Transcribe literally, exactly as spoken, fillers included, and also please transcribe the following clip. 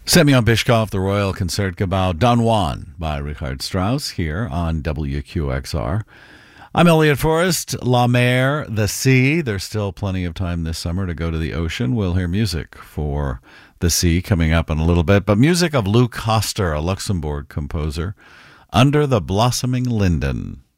Semyon Bishkov, the Royal Concertgebouw, Don Juan by Richard Strauss here on W Q X R. I'm Elliot Forrest. La Mer, the sea. There's still plenty of time this summer to go to the ocean. We'll hear music for the sea coming up in a little bit, but music of Lou Koster, a Luxembourg composer, Under the Blossoming Linden.